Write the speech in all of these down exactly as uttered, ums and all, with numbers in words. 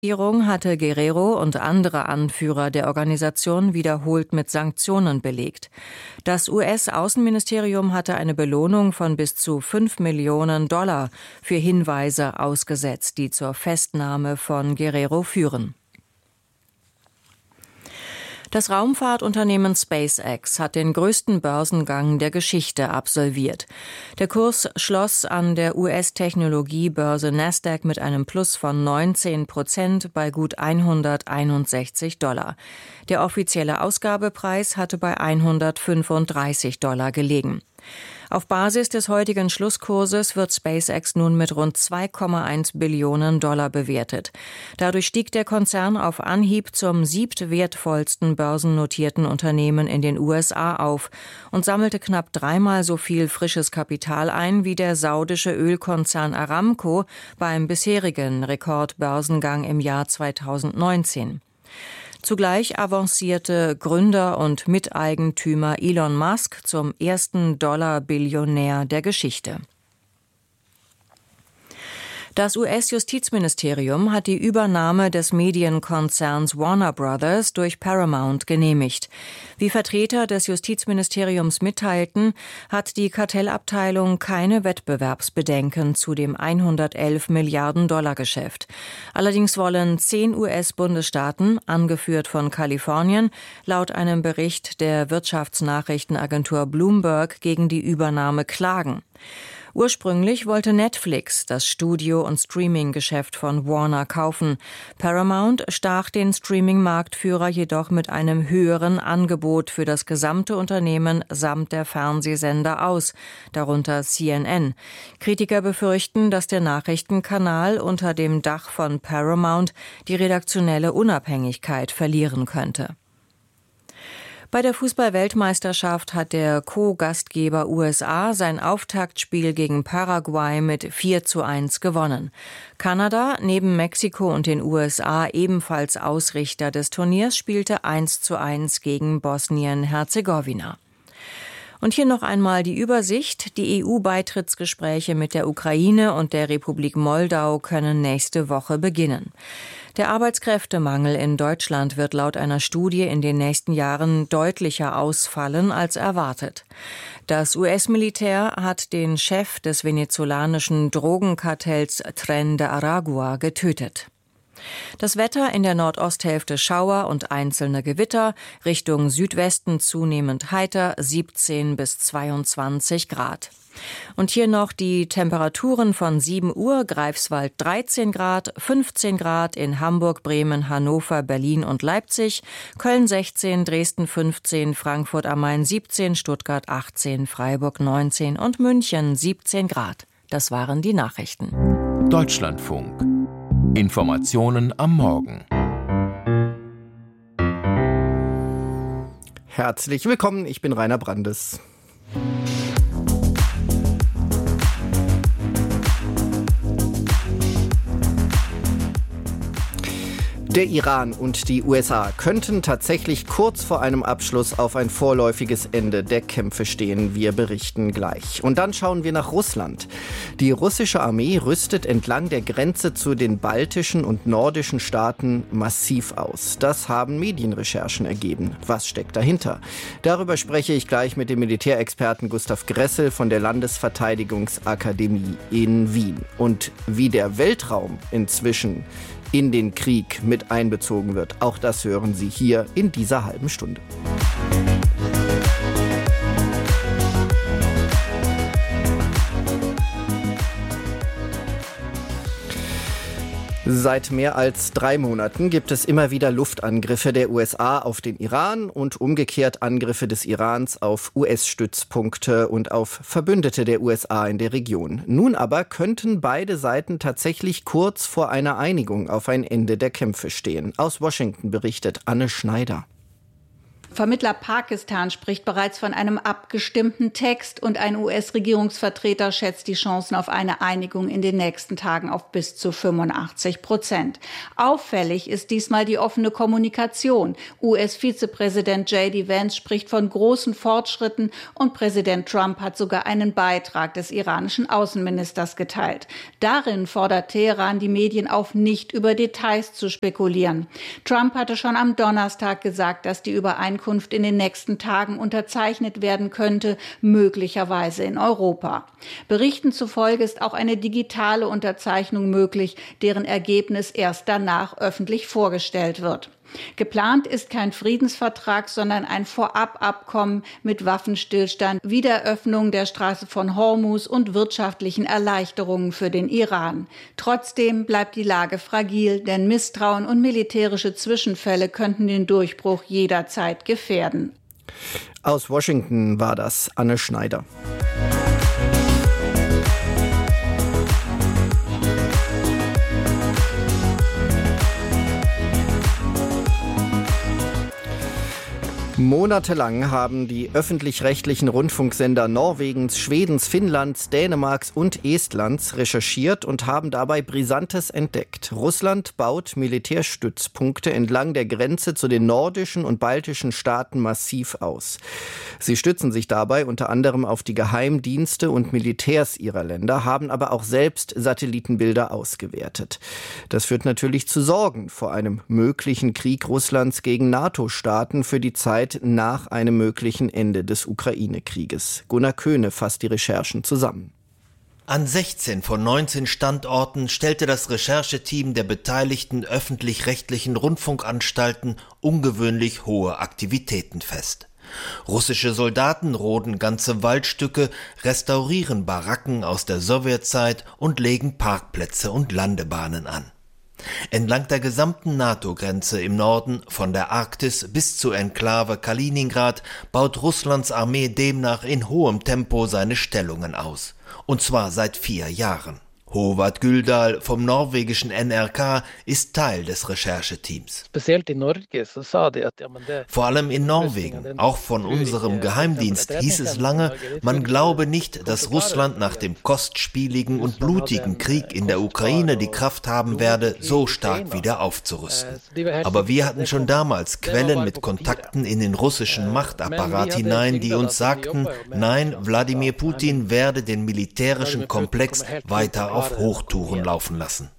Die Regierung hatte Guerrero und andere Anführer der Organisation wiederholt mit Sanktionen belegt. Das U S-Außenministerium hatte eine Belohnung von bis zu fünf Millionen Dollar für Hinweise ausgesetzt, die zur Festnahme von Guerrero führen. Das Raumfahrtunternehmen SpaceX hat den größten Börsengang der Geschichte absolviert. Der Kurs schloss an der U S-Technologiebörse Nasdaq mit einem Plus von neunzehn Prozent bei gut hunderteinundsechzig Dollar. Der offizielle Ausgabepreis hatte bei hundertfünfunddreißig Dollar gelegen. Auf Basis des heutigen Schlusskurses wird SpaceX nun mit rund zwei Komma eins Billionen Dollar bewertet. Dadurch stieg der Konzern auf Anhieb zum siebtwertvollsten börsennotierten Unternehmen in den U S A auf und sammelte knapp dreimal so viel frisches Kapital ein wie der saudische Ölkonzern Aramco beim bisherigen Rekordbörsengang im Jahr zweitausendneunzehn. Zugleich avancierte Gründer und Miteigentümer Elon Musk zum ersten Dollar-Billionär der Geschichte. Das U S-Justizministerium hat die Übernahme des Medienkonzerns Warner Brothers durch Paramount genehmigt. Wie Vertreter des Justizministeriums mitteilten, hat die Kartellabteilung keine Wettbewerbsbedenken zu dem hundertelf Milliarden Dollar Geschäft. Allerdings wollen zehn U S-Bundesstaaten, angeführt von Kalifornien, laut einem Bericht der Wirtschaftsnachrichtenagentur Bloomberg gegen die Übernahme klagen. Ursprünglich wollte Netflix das Studio- und Streaming-Geschäft von Warner kaufen. Paramount stach den Streaming-Marktführer jedoch mit einem höheren Angebot für das gesamte Unternehmen samt der Fernsehsender aus, darunter C N N. Kritiker befürchten, dass der Nachrichtenkanal unter dem Dach von Paramount die redaktionelle Unabhängigkeit verlieren könnte. Bei der Fußball-Weltmeisterschaft hat der Co-Gastgeber U S A sein Auftaktspiel gegen Paraguay mit vier zu eins gewonnen. Kanada, neben Mexiko und den U S A ebenfalls Ausrichter des Turniers, spielte eins zu eins gegen Bosnien-Herzegowina. Und hier noch einmal die Übersicht. Die E U-Beitrittsgespräche mit der Ukraine und der Republik Moldau können nächste Woche beginnen. Der Arbeitskräftemangel in Deutschland wird laut einer Studie in den nächsten Jahren deutlicher ausfallen als erwartet. Das U S-Militär hat den Chef des venezolanischen Drogenkartells Tren de Aragua getötet. Das Wetter: in der Nordosthälfte Schauer und einzelne Gewitter, Richtung Südwesten zunehmend heiter, siebzehn bis zweiundzwanzig Grad. Und hier noch die Temperaturen von sieben Uhr, Greifswald dreizehn Grad, fünfzehn Grad in Hamburg, Bremen, Hannover, Berlin und Leipzig, Köln sechzehn, Dresden fünfzehn, Frankfurt am Main siebzehn, Stuttgart achtzehn, Freiburg neunzehn und München siebzehn Grad. Das waren die Nachrichten. Deutschlandfunk. Informationen am Morgen. Herzlich willkommen, ich bin Rainer Brandes. Der Iran und die U S A könnten tatsächlich kurz vor einem Abschluss auf ein vorläufiges Ende der Kämpfe stehen. Wir berichten gleich. Und dann schauen wir nach Russland. Die russische Armee rüstet entlang der Grenze zu den baltischen und nordischen Staaten massiv aus. Das haben Medienrecherchen ergeben. Was steckt dahinter? Darüber spreche ich gleich mit dem Militärexperten Gustav Gressel von der Landesverteidigungsakademie in Wien. Und wie der Weltraum inzwischen in den Krieg mit einbezogen wird. Auch das hören Sie hier in dieser halben Stunde. Seit mehr als drei Monaten gibt es immer wieder Luftangriffe der U S A auf den Iran und umgekehrt Angriffe des Irans auf U S-Stützpunkte und auf Verbündete der U S A in der Region. Nun aber könnten beide Seiten tatsächlich kurz vor einer Einigung auf ein Ende der Kämpfe stehen. Aus Washington berichtet Anne Schneider. Vermittler Pakistan spricht bereits von einem abgestimmten Text und ein U S-Regierungsvertreter schätzt die Chancen auf eine Einigung in den nächsten Tagen auf bis zu fünfundachtzig Prozent. Auffällig ist diesmal die offene Kommunikation. U S-Vizepräsident J D Vance spricht von großen Fortschritten und Präsident Trump hat sogar einen Beitrag des iranischen Außenministers geteilt. Darin fordert Teheran die Medien auf, nicht über Details zu spekulieren. Trump hatte schon am Donnerstag gesagt, dass die Übereinkunft in den nächsten Tagen unterzeichnet werden könnte, möglicherweise in Europa. Berichten zufolge ist auch eine digitale Unterzeichnung möglich, deren Ergebnis erst danach öffentlich vorgestellt wird. Geplant ist kein Friedensvertrag, sondern ein Vorababkommen mit Waffenstillstand, Wiederöffnung der Straße von Hormuz und wirtschaftlichen Erleichterungen für den Iran. Trotzdem bleibt die Lage fragil, denn Misstrauen und militärische Zwischenfälle könnten den Durchbruch jederzeit gefährden. Aus Washington war das Anne Schneider. Monatelang haben die öffentlich-rechtlichen Rundfunksender Norwegens, Schwedens, Finnlands, Dänemarks und Estlands recherchiert und haben dabei Brisantes entdeckt. Russland baut Militärstützpunkte entlang der Grenze zu den nordischen und baltischen Staaten massiv aus. Sie stützen sich dabei unter anderem auf die Geheimdienste und Militärs ihrer Länder, haben aber auch selbst Satellitenbilder ausgewertet. Das führt natürlich zu Sorgen vor einem möglichen Krieg Russlands gegen NATO-Staaten für die Zeit nach einem möglichen Ende des Ukraine-Krieges. Gunnar Köhne fasst die Recherchen zusammen. An sechzehn von neunzehn Standorten stellte das Rechercheteam der beteiligten öffentlich-rechtlichen Rundfunkanstalten ungewöhnlich hohe Aktivitäten fest. Russische Soldaten roden ganze Waldstücke, restaurieren Baracken aus der Sowjetzeit und legen Parkplätze und Landebahnen an. Entlang der gesamten NATO-Grenze im Norden, von der Arktis bis zur Enklave Kaliningrad, baut Russlands Armee demnach in hohem Tempo seine Stellungen aus. Und zwar seit vier Jahren. Håvard Gyldal vom norwegischen N R K ist Teil des Rechercheteams. Vor allem in Norwegen, auch von unserem Geheimdienst, hieß es lange, man glaube nicht, dass Russland nach dem kostspieligen und blutigen Krieg in der Ukraine die Kraft haben werde, so stark wieder aufzurüsten. Aber wir hatten schon damals Quellen mit Kontakten in den russischen Machtapparat hinein, die uns sagten, nein, Wladimir Putin werde den militärischen Komplex weiter auf auf Hochtouren laufen lassen.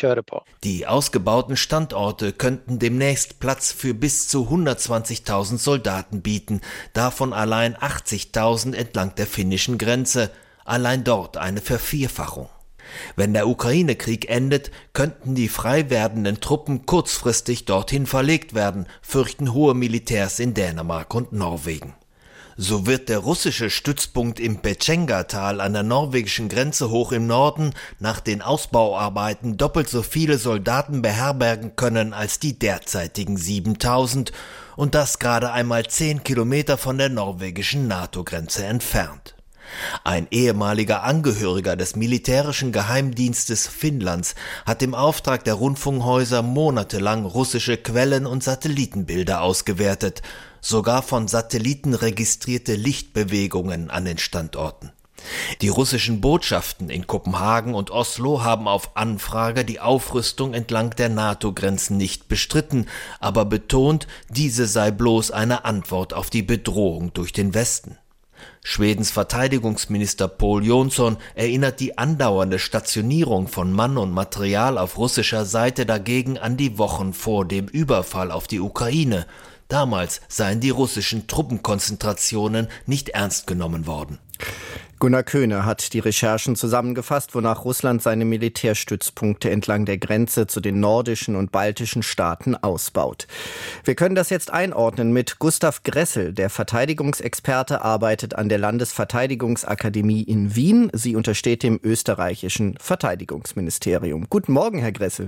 Die ausgebauten Standorte könnten demnächst Platz für bis zu hundertzwanzigtausend Soldaten bieten, davon allein achtzigtausend entlang der finnischen Grenze, allein dort eine Vervierfachung. Wenn der Ukraine-Krieg endet, könnten die frei werdenden Truppen kurzfristig dorthin verlegt werden, fürchten hohe Militärs in Dänemark und Norwegen. So wird der russische Stützpunkt im Petschenga-Tal an der norwegischen Grenze hoch im Norden nach den Ausbauarbeiten doppelt so viele Soldaten beherbergen können als die derzeitigen siebentausend und das gerade einmal zehn Kilometer von der norwegischen NATO-Grenze entfernt. Ein ehemaliger Angehöriger des militärischen Geheimdienstes Finnlands hat im Auftrag der Rundfunkhäuser monatelang russische Quellen und Satellitenbilder ausgewertet, sogar von Satelliten registrierte Lichtbewegungen an den Standorten. Die russischen Botschaften in Kopenhagen und Oslo haben auf Anfrage die Aufrüstung entlang der NATO-Grenzen nicht bestritten, aber betont, diese sei bloß eine Antwort auf die Bedrohung durch den Westen. Schwedens Verteidigungsminister Pål Jonson erinnert die andauernde Stationierung von Mann und Material auf russischer Seite dagegen an die Wochen vor dem Überfall auf die Ukraine. Damals seien die russischen Truppenkonzentrationen nicht ernst genommen worden. Gunnar Köhne hat die Recherchen zusammengefasst, wonach Russland seine Militärstützpunkte entlang der Grenze zu den nordischen und baltischen Staaten ausbaut. Wir können das jetzt einordnen mit Gustav Gressel. Der Verteidigungsexperte arbeitet an der Landesverteidigungsakademie in Wien. Sie untersteht dem österreichischen Verteidigungsministerium. Guten Morgen, Herr Gressel.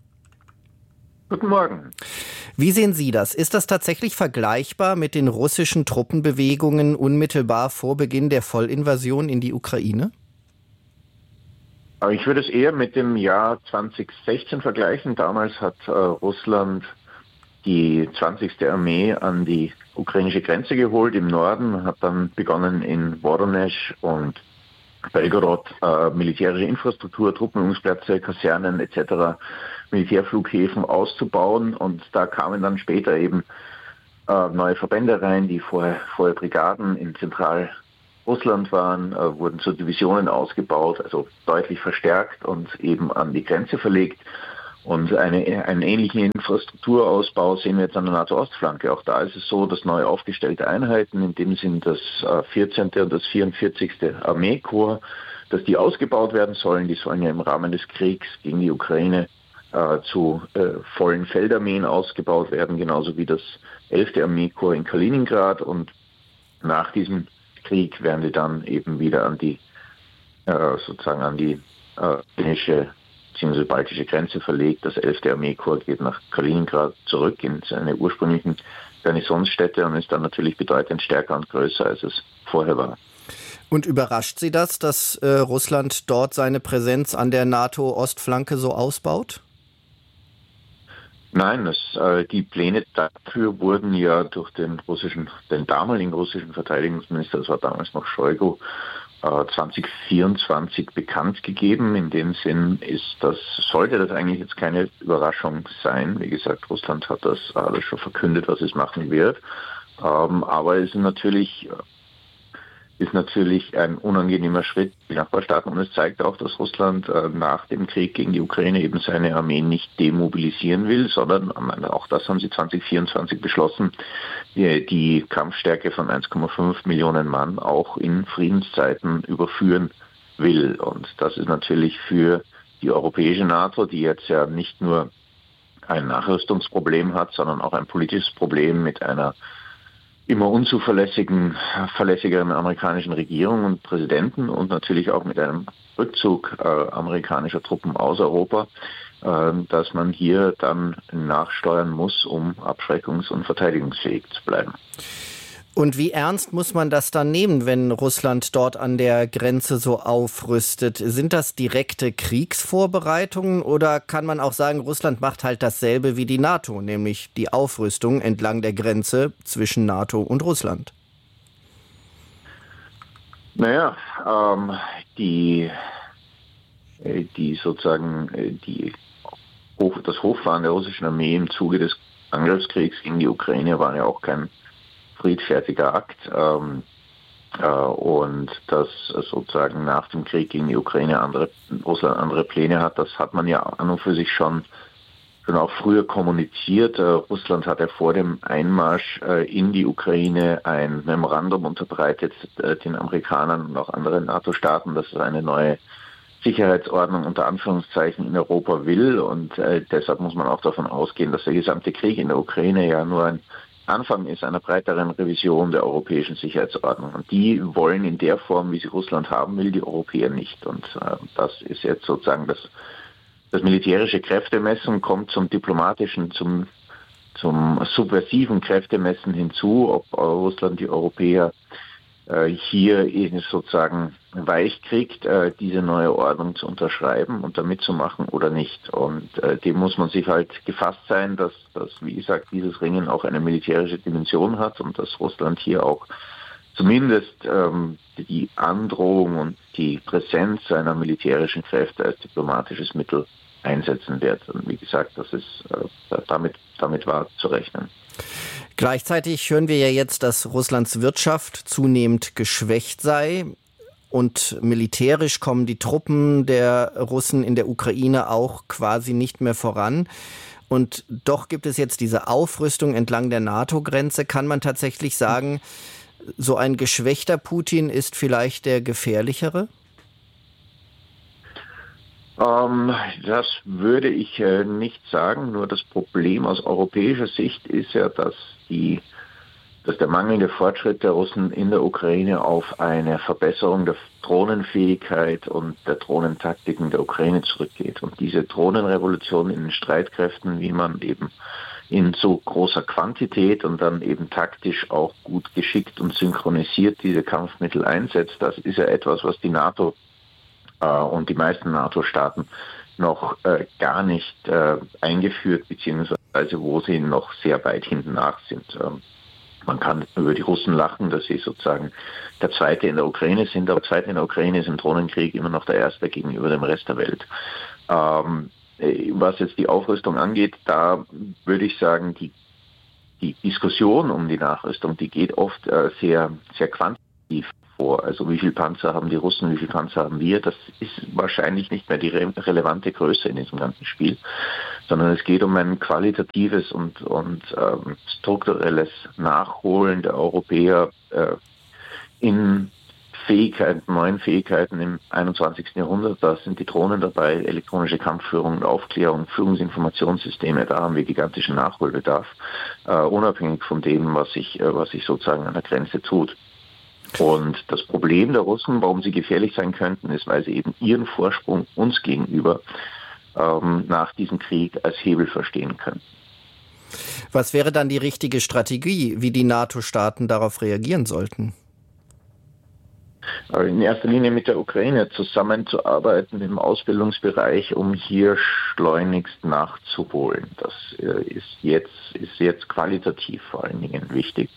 Guten Morgen. Wie sehen Sie das? Ist das tatsächlich vergleichbar mit den russischen Truppenbewegungen unmittelbar vor Beginn der Vollinvasion in die Ukraine? Ich würde es eher mit dem Jahr zwanzig sechzehn vergleichen. Damals hat äh, Russland die zwanzigste Armee an die ukrainische Grenze geholt im Norden, hat dann begonnen in Voronezh und Belgorod äh, militärische Infrastruktur, Truppenübungsplätze, Kasernen et cetera, Militärflughäfen auszubauen, und da kamen dann später eben äh, neue Verbände rein, die vorher, vorher Brigaden in Zentralrussland waren, äh, wurden zu Divisionen ausgebaut, also deutlich verstärkt und eben an die Grenze verlegt. Und eine, einen ähnlichen Infrastrukturausbau sehen wir jetzt an der NATO-Ostflanke. Auch da ist es so, dass neu aufgestellte Einheiten, in dem sind das vierzehnte und das vierundvierzigste Armeekorps, dass die ausgebaut werden sollen. Die sollen ja im Rahmen des Kriegs gegen die Ukraine äh, zu äh, vollen Feldarmeen ausgebaut werden, genauso wie das elfte Armeekorps in Kaliningrad. Und nach diesem Krieg werden die dann eben wieder an die äh, sozusagen an die äh, finnische bzw. baltische Grenze verlegt. Das elfte Armeekorps geht nach Kaliningrad zurück in seine ursprünglichen Garnisonsstädte und ist dann natürlich bedeutend stärker und größer, als es vorher war. Und überrascht Sie das, dass äh, Russland dort seine Präsenz an der NATO-Ostflanke so ausbaut? Nein, das, äh, die Pläne dafür wurden ja durch den russischen, den damaligen russischen Verteidigungsminister, das war damals noch Shoigu, zwanzig vierundzwanzig bekannt gegeben. In dem Sinn ist das, sollte das eigentlich jetzt keine Überraschung sein. Wie gesagt, Russland hat das alles schon verkündet, was es machen wird. Ähm, aber es ist natürlich, ist natürlich ein unangenehmer Schritt für die Nachbarstaaten, und es zeigt auch, dass Russland äh, nach dem Krieg gegen die Ukraine eben seine Armee nicht demobilisieren will, sondern auch das haben sie zwanzig vierundzwanzig beschlossen, die, die Kampfstärke von eins Komma fünf Millionen Mann auch in Friedenszeiten überführen will. Und das ist natürlich für die europäische NATO, die jetzt ja nicht nur ein Nachrüstungsproblem hat, sondern auch ein politisches Problem mit einer immer unzuverlässigen, verlässigeren amerikanischen Regierung und Präsidenten und natürlich auch mit einem Rückzug äh, amerikanischer Truppen aus Europa, äh, dass man hier dann nachsteuern muss, um abschreckungs- und verteidigungsfähig zu bleiben. Und wie ernst muss man das dann nehmen, wenn Russland dort an der Grenze so aufrüstet? Sind das direkte Kriegsvorbereitungen oder kann man auch sagen, Russland macht halt dasselbe wie die NATO, nämlich die Aufrüstung entlang der Grenze zwischen NATO und Russland? Naja, ähm, die, die sozusagen die, das Hochfahren der russischen Armee im Zuge des Angriffskriegs gegen die Ukraine war ja auch kein friedfertiger Akt, ähm, äh, und dass sozusagen nach dem Krieg gegen die Ukraine andere, Russland andere Pläne hat, das hat man ja an und für sich schon, schon auch früher kommuniziert. Äh, Russland hat ja vor dem Einmarsch äh, in die Ukraine ein Memorandum unterbreitet, äh, den Amerikanern und auch anderen NATO-Staaten, dass es eine neue Sicherheitsordnung unter Anführungszeichen in Europa will, und äh, deshalb muss man auch davon ausgehen, dass der gesamte Krieg in der Ukraine ja nur ein Anfang ist einer breiteren Revision der europäischen Sicherheitsordnung. Und die wollen in der Form, wie sie Russland haben will, die Europäer nicht. Und äh, das ist jetzt sozusagen das, das militärische Kräftemessen kommt zum diplomatischen, zum, zum subversiven Kräftemessen hinzu, ob Russland die Europäer äh, hier sozusagen weich kriegt, äh, diese neue Ordnung zu unterschreiben und da mitzumachen oder nicht. Und äh, dem muss man sich halt gefasst sein, dass, dass, wie gesagt, dieses Ringen auch eine militärische Dimension hat und dass Russland hier auch zumindest ähm, die Androhung und die Präsenz seiner militärischen Kräfte als diplomatisches Mittel einsetzen wird. Und wie gesagt, das ist äh, damit, damit war zu rechnen. Gleichzeitig hören wir ja jetzt, dass Russlands Wirtschaft zunehmend geschwächt sei. Und militärisch kommen die Truppen der Russen in der Ukraine auch quasi nicht mehr voran. Und doch gibt es jetzt diese Aufrüstung entlang der NATO-Grenze. Kann man tatsächlich sagen, so ein geschwächter Putin ist vielleicht der gefährlichere? Ähm, das würde ich äh, nicht sagen. Nur das Problem aus europäischer Sicht ist ja, dass die dass der mangelnde Fortschritt der Russen in der Ukraine auf eine Verbesserung der Drohnenfähigkeit und der Drohnentaktiken der Ukraine zurückgeht. Und diese Drohnenrevolution in den Streitkräften, wie man eben in so großer Quantität und dann eben taktisch auch gut geschickt und synchronisiert diese Kampfmittel einsetzt, das ist ja etwas, was die NATO äh, und die meisten NATO-Staaten noch äh, gar nicht äh, eingeführt, beziehungsweise wo sie noch sehr weit hinten nach sind. Ähm, man kann über die Russen lachen, dass sie sozusagen der Zweite in der Ukraine sind, aber der Zweite in der Ukraine ist im Drohnenkrieg immer noch der Erste gegenüber dem Rest der Welt. Ähm, was jetzt die Aufrüstung angeht, da würde ich sagen, die Die Diskussion um die Nachrüstung, die geht oft äh, sehr, sehr quantitativ vor. Also wie viel Panzer haben die Russen, wie viel Panzer haben wir? Das ist wahrscheinlich nicht mehr die re- relevante Größe in diesem ganzen Spiel, sondern es geht um ein qualitatives und, und ähm, strukturelles Nachholen der Europäer äh, in Fähigkeiten, neuen Fähigkeiten im einundzwanzigsten Jahrhundert. Da sind die Drohnen dabei, elektronische Kampfführung, Aufklärung, Führungsinformationssysteme. Da haben wir gigantischen Nachholbedarf, äh, unabhängig von dem, was sich, äh, was sich sozusagen an der Grenze tut. Und das Problem der Russen, warum sie gefährlich sein könnten, ist, weil sie eben ihren Vorsprung uns gegenüber ähm, nach diesem Krieg als Hebel verstehen können. Was wäre dann die richtige Strategie, wie die NATO-Staaten darauf reagieren sollten? In erster Linie mit der Ukraine zusammenzuarbeiten im Ausbildungsbereich, um hier schleunigst nachzuholen. Das ist jetzt, ist jetzt qualitativ vor allen Dingen wichtig.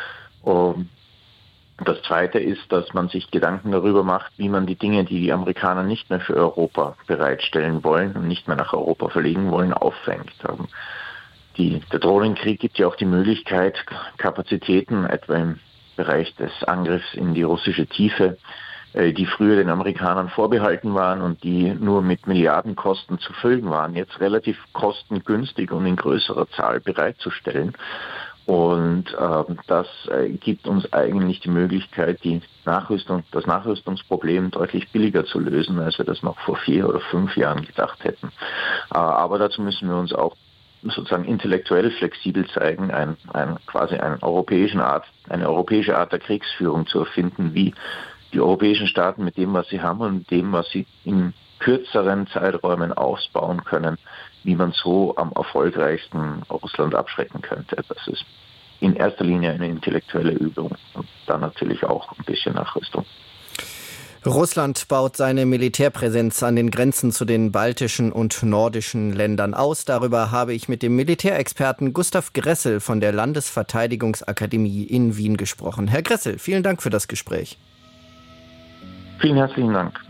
Das Zweite ist, dass man sich Gedanken darüber macht, wie man die Dinge, die die Amerikaner nicht mehr für Europa bereitstellen wollen und nicht mehr nach Europa verlegen wollen, auffängt. Die, der Drohnenkrieg gibt ja auch die Möglichkeit, Kapazitäten etwa im Bereich des Angriffs in die russische Tiefe, die früher den Amerikanern vorbehalten waren und die nur mit Milliardenkosten zu füllen waren, jetzt relativ kostengünstig und in größerer Zahl bereitzustellen. Und äh, das äh, gibt uns eigentlich die Möglichkeit, die Nachrüstung, das Nachrüstungsproblem deutlich billiger zu lösen, als wir das noch vor vier oder fünf Jahren gedacht hätten. Äh, aber dazu müssen wir uns auch sozusagen intellektuell flexibel zeigen, ein, ein, quasi eine europäische Art, eine europäische Art der Kriegsführung zu erfinden, wie die europäischen Staaten mit dem, was sie haben und dem, was sie in kürzeren Zeiträumen ausbauen können, wie man so am erfolgreichsten Russland abschrecken könnte. Das ist in erster Linie eine intellektuelle Übung und dann natürlich auch ein bisschen Nachrüstung. Russland baut seine Militärpräsenz an den Grenzen zu den baltischen und nordischen Ländern aus. Darüber habe ich mit dem Militärexperten Gustav Gressel von der Landesverteidigungsakademie in Wien gesprochen. Herr Gressel, vielen Dank für das Gespräch. Vielen herzlichen Dank.